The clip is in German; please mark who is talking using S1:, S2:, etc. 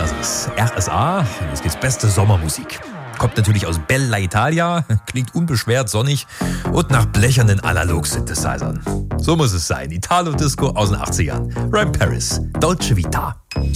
S1: Das ist RSA, das gibt's beste Sommermusik. Kommt natürlich aus Bella Italia, klingt unbeschwert, sonnig und nach blechernen Analog-Synthesizern. So muss es sein. Italo-Disco aus den 80ern. Ryan Paris, Dolce Vita.